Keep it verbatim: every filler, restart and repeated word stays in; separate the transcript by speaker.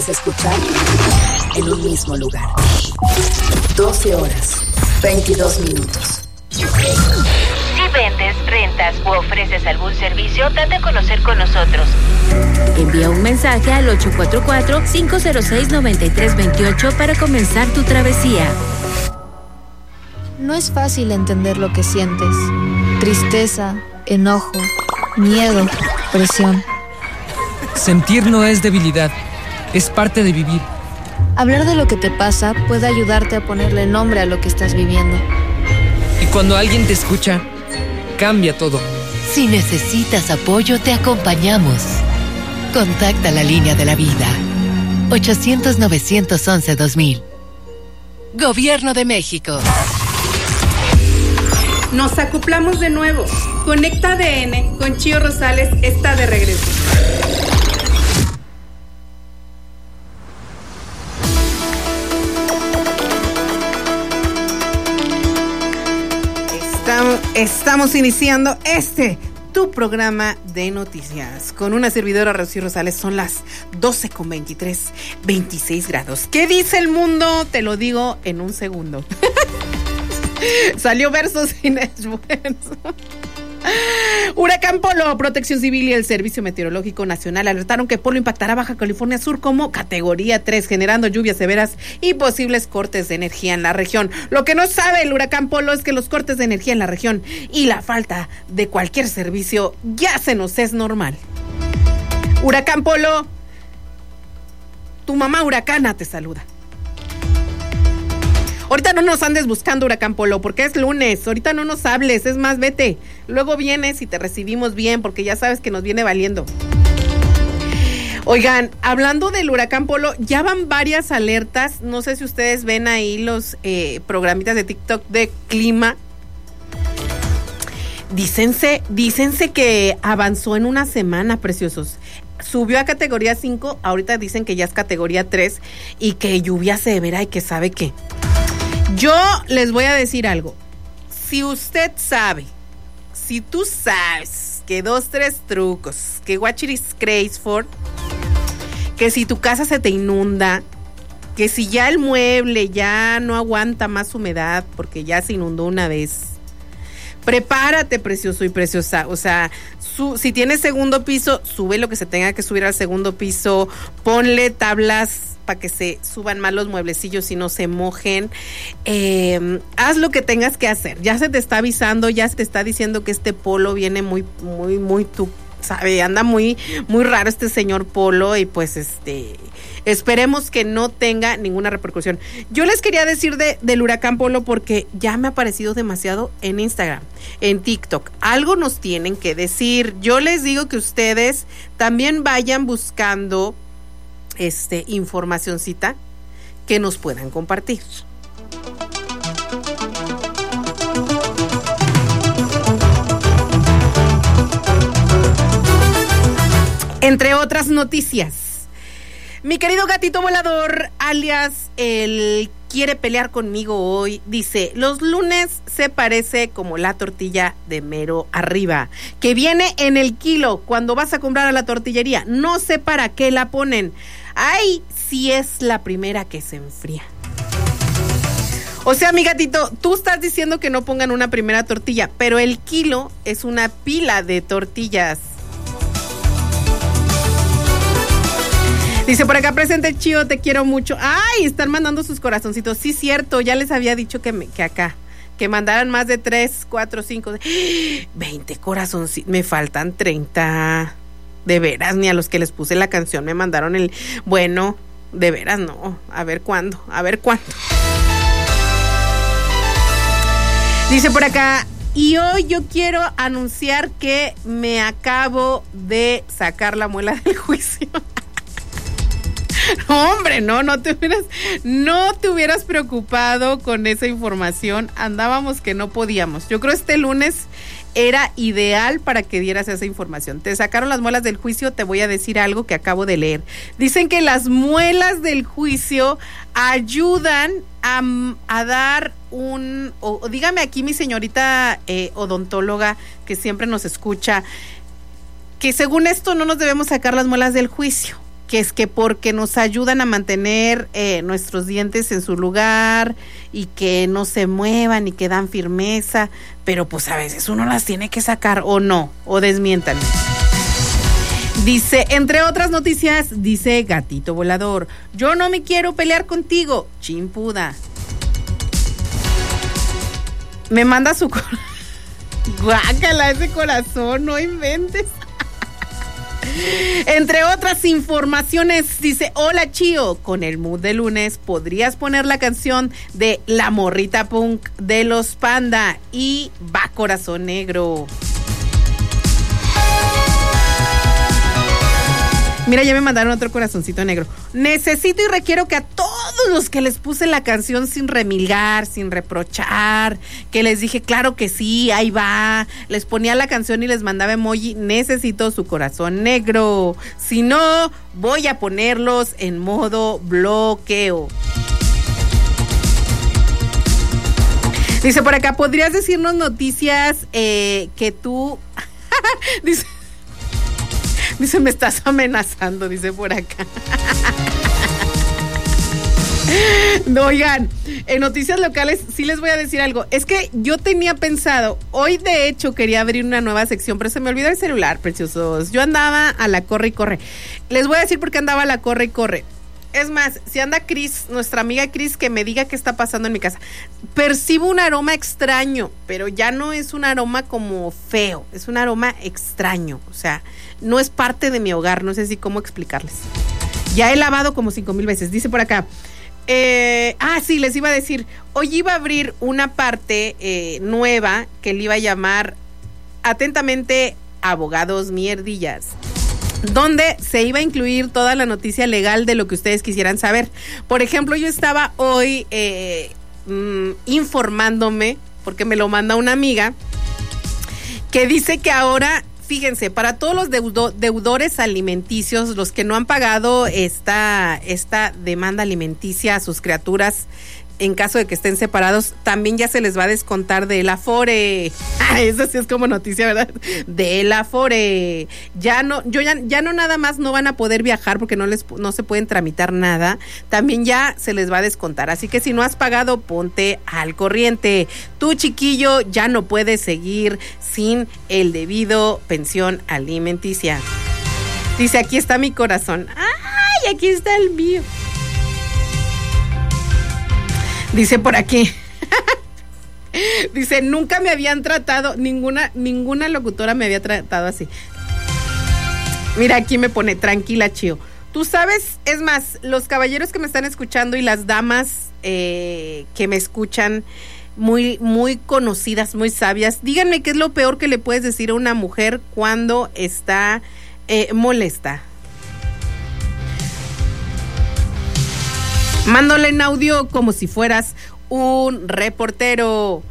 Speaker 1: Escuchar en un mismo lugar. doce horas, veintidós minutos.
Speaker 2: Si vendes, rentas u ofreces algún servicio, date a conocer con nosotros.
Speaker 3: Envía un mensaje al ocho cuatro cuatro, cinco cero seis, nueve tres dos ocho para comenzar tu travesía.
Speaker 4: No es fácil entender lo que sientes. Tristeza, enojo, miedo, presión.
Speaker 5: Sentir no es debilidad, es parte de vivir.
Speaker 4: Hablar de lo que te pasa puede ayudarte a ponerle nombre a lo que estás viviendo.
Speaker 5: Y cuando alguien te escucha, cambia todo.
Speaker 6: Si necesitas apoyo, te acompañamos. Contacta la línea de la vida. ochocientos, novecientos once, dos mil. Gobierno de México.
Speaker 7: Nos acoplamos de nuevo. Conecta A D N con Chío Rosales está de regreso. Estamos iniciando este, tu programa de noticias con una servidora, Rocío Rosales. Son las doce con veintitrés, veintiséis grados. ¿Qué dice el mundo? Te lo digo en un segundo. Salió verso sin esfuerzo. Huracán Polo, Protección Civil y el Servicio Meteorológico Nacional alertaron que Polo impactará Baja California Sur como categoría tres, generando lluvias severas y posibles cortes de energía en la región. Lo que no sabe el Huracán Polo es que los cortes de energía en la región y la falta de cualquier servicio ya se nos es normal. Huracán Polo, tu mamá huracana te saluda. Ahorita no nos andes buscando, Huracán Polo, porque es lunes. Ahorita no nos hables, es más, vete. Luego vienes y te recibimos bien, porque ya sabes que nos viene valiendo. Oigan, hablando del Huracán Polo, ya van varias alertas. No sé si ustedes ven ahí los eh, programitas de TikTok de clima. Dícense, dícense que avanzó en una semana, preciosos. Subió a categoría cinco, ahorita dicen que ya es categoría tres y que lluvia severa y que sabe qué. Yo les voy a decir algo. Si usted sabe, si tú sabes que dos, tres trucos, que what it is crazy for, que si tu casa se te inunda, que si ya el mueble ya no aguanta más humedad porque ya se inundó una vez, prepárate, precioso y preciosa. O sea, su, si tienes segundo piso, sube lo que se tenga que subir al segundo piso, ponle tablas para que se suban más los mueblecillos y no se mojen. Eh, haz lo que tengas que hacer. Ya se te está avisando, ya se te está diciendo que este Polo viene muy, muy, muy, tú sabe, anda muy, muy raro este señor Polo y pues este, esperemos que no tenga ninguna repercusión. Yo les quería decir de, del Huracán Polo porque ya me ha aparecido demasiado en Instagram, en TikTok. Algo nos tienen que decir. Yo les digo que ustedes también vayan buscando este informacioncita que nos puedan compartir. Entre otras noticias, mi querido gatito volador, alias el quiere pelear conmigo hoy, dice: los lunes se parece como la tortilla de mero arriba, que viene en el kilo cuando vas a comprar a la tortillería. No sé para qué la ponen. Ay, si es la primera que se enfría. O sea, mi gatito, tú estás diciendo que no pongan una primera tortilla, pero el kilo es una pila de tortillas. Dice por acá, presente Chío, te quiero mucho. Ay, están mandando sus corazoncitos. Sí, cierto, ya les había dicho que, me, que acá, que mandaran más de tres, cuatro, cinco, veinte corazoncitos. Me faltan treinta. De veras, ni a los que les puse la canción me mandaron el... Bueno, de veras no. A ver cuándo, a ver cuándo. Dice por acá, y hoy yo quiero anunciar que me acabo de sacar la muela del juicio. No, hombre, no, no te hubieras, no te hubieras preocupado con esa información. Andábamos que no podíamos. Yo creo este lunes era ideal para que dieras esa información. Te sacaron las muelas del juicio, te voy a decir algo que acabo de leer. Dicen que las muelas del juicio ayudan a, a dar un... O, o dígame aquí mi señorita eh, odontóloga que siempre nos escucha, que según esto no nos debemos sacar las muelas del juicio, que es que porque nos ayudan a mantener eh, nuestros dientes en su lugar y que no se muevan y que dan firmeza, pero pues a veces uno las tiene que sacar o no, o desmientan. Dice, entre otras noticias, dice Gatito Volador, yo no me quiero pelear contigo, chimpuda. Me manda su corazón. Guácala ese corazón, no inventes. Entre otras informaciones, dice, hola Chío, con el mood de lunes, ¿podrías poner la canción de La Morrita Punk de los Panda y Va Corazón Negro? Mira, ya me mandaron otro corazoncito negro. Necesito y requiero que a todos los que les puse la canción sin remilgar, sin reprochar, que les dije, claro que sí, ahí va, les ponía la canción y les mandaba emoji, necesito su corazón negro. Si no, voy a ponerlos en modo bloqueo. Dice por acá, ¿podrías decirnos noticias eh, que tú... dice... Dice, me estás amenazando, dice por acá. No, oigan, en noticias locales sí les voy a decir algo. Es que yo tenía pensado, hoy de hecho quería abrir una nueva sección, pero se me olvidó el celular, preciosos. Yo andaba a la corre y corre. Les voy a decir por qué andaba a la corre y corre. Es más, si anda Cris, nuestra amiga Cris, que me diga qué está pasando en mi casa. Percibo un aroma extraño, pero ya no es un aroma como feo, es un aroma extraño, o sea, no es parte de mi hogar, no sé si cómo explicarles. Ya he lavado como cinco mil veces, dice por acá. Eh, ah, sí, les iba a decir, hoy iba a abrir una parte eh, nueva que le iba a llamar, atentamente, Abogados Mierdillas, donde se iba a incluir toda la noticia legal de lo que ustedes quisieran saber. Por ejemplo, yo estaba hoy eh, mm, informándome, porque me lo manda una amiga, que dice que ahora, fíjense, para todos los deudo, deudores alimenticios, los que no han pagado esta, esta demanda alimenticia a sus criaturas, en caso de que estén separados, también ya se les va a descontar del Afore. Ah, eso sí es como noticia, ¿verdad? Del Afore. Ya no, yo ya, ya no nada más no van a poder viajar porque no les no se pueden tramitar nada. También ya se les va a descontar. Así que si no has pagado, ponte al corriente. Tú, chiquillo, ya no puedes seguir sin el debido pensión alimenticia. Dice, aquí está mi corazón. ¡Ay, aquí está el mío! Dice por aquí, dice, nunca me habían tratado, ninguna, ninguna locutora me había tratado así. Mira, aquí me pone, tranquila, Chío. Tú sabes, es más, los caballeros que me están escuchando y las damas eh, que me escuchan, muy, muy conocidas, muy sabias, díganme qué es lo peor que le puedes decir a una mujer cuando está eh, molesta. Mándole en audio como si fueras un reportero.